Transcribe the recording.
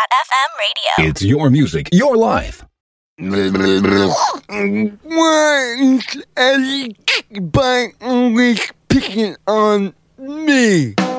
Anchor.fm radio. It's your music, your life. Why is everybody always picking on me?